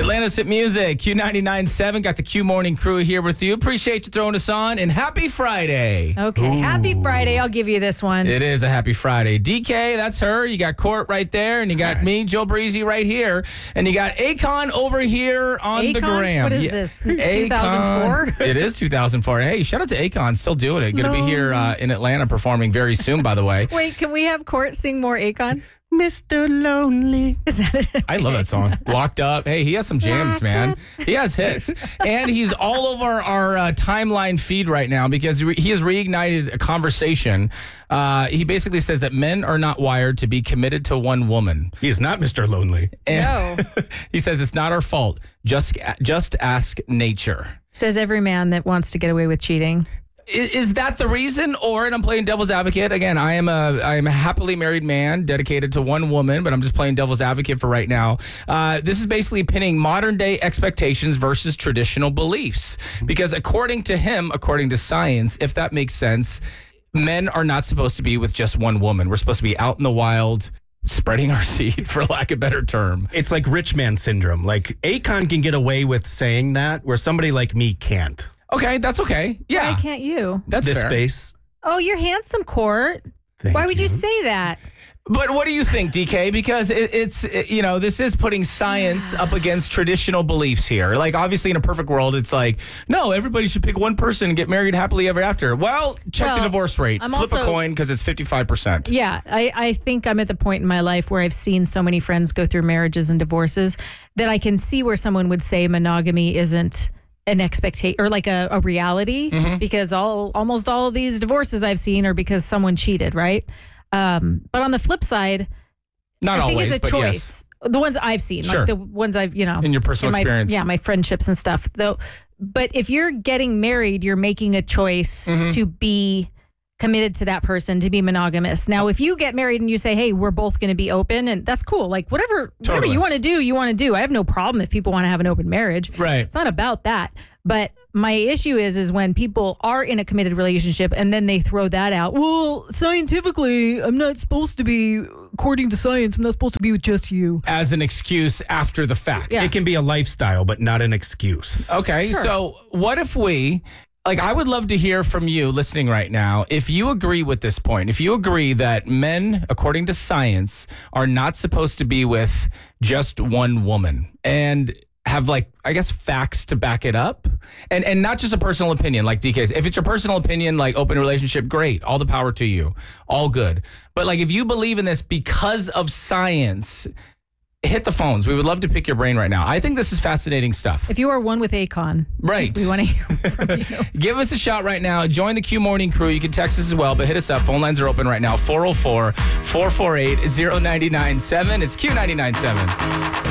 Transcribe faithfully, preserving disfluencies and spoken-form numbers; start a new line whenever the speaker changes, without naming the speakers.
Atlanta's Hit Music, Q ninety-nine point seven. Got the Q Morning Crew here with you. Appreciate you throwing us on, and happy Friday.
Okay, Ooh. Happy Friday. I'll give you this one.
It is a happy Friday. D K, that's her. You got Court right there, and you got right. me, Joe Breezy, right here. And you got Akon over here on
Akon?
the gram.
What is
yeah.
this, two thousand four?
It is two thousand four. Hey, shout out to Akon. Still doing it. Going to be here uh, in Atlanta performing very soon, by the way.
Wait, can we have Court sing more Akon?
Mister Lonely.
Is that it?
I love that song. Locked Up. Hey, he has some jams, man. He has hits. And he's all over our uh, timeline feed right now because he has reignited a conversation. Uh, he basically says that men are not wired to be committed to one woman.
He is not Mister Lonely.
And
no.
He says it's not our fault. Just, just ask nature.
Says every man that wants to get away with cheating.
Is that the reason? Or, and I'm playing devil's advocate again, I am a I am a happily married man dedicated to one woman, but I'm just playing devil's advocate for right now. Uh, this is basically pinning modern day expectations versus traditional beliefs. Because according to him, according to science, if that makes sense, men are not supposed to be with just one woman. We're supposed to be out in the wild, spreading our seed, for lack of a better term.
It's like rich man syndrome. Like Akon can get away with saying that where somebody like me can't.
Okay, that's okay. Yeah.
Why can't you?
That's
this
fair.
face.
Oh, you're handsome, Court.
Thank
Why would
you.
you say that?
But what do you think, D K? Because it, it's, it, you know, this is putting science up against traditional beliefs here. Like, obviously, in a perfect world, it's like, no, everybody should pick one person and get married happily ever after. Well, check
well,
the divorce rate.
I'm
Flip
also,
a coin because it's fifty-five percent.
Yeah, I, I think I'm at the point in my life where I've seen so many friends go through marriages and divorces that I can see where someone would say monogamy isn't an expectation or like a, a reality, mm-hmm. because all almost all of these divorces I've seen are because someone cheated, right? Um, but on the flip side,
Not
I think
always,
it's a
but
choice.
yes.
The ones I've seen,
Sure.
like the ones I've, you know,
in your personal
in my,
experience.
yeah, my friendships and stuff. Though, but if you're getting married, you're making a choice
mm-hmm.
to be committed to that person, to be monogamous. Now, if you get married and you say, hey, we're both going to be open, and that's cool. Like whatever,
Totally.
whatever you want to do, you want to do. I have no problem if people want to have an open marriage.
Right.
It's not about that. But my issue is, is when people are in a committed relationship and then they throw that out. Well, scientifically, I'm not supposed to be, according to science, I'm not supposed to be with just you.
As an excuse after the fact.
Yeah.
It can be a lifestyle, but not an excuse.
Okay,
Sure.
so what if we, like, I would love to hear from you listening right now, if you agree with this point, if you agree that men, according to science, are not supposed to be with just one woman, and have, like, I guess, facts to back it up, and and not just a personal opinion like D K's. If it's your personal opinion, like open relationship, great, all the power to you, all good. But like, if you believe in this because of science, hit the phones. We would love to pick your brain right now. I think this is fascinating stuff.
If you are one with Akon,
Right.
we want to hear from you.
Give us a shout right now. Join the Q Morning Crew. You can text us as well, but hit us up. Phone lines are open right now. four oh four, four four eight, oh nine nine seven. It's Q ninety-nine point seven.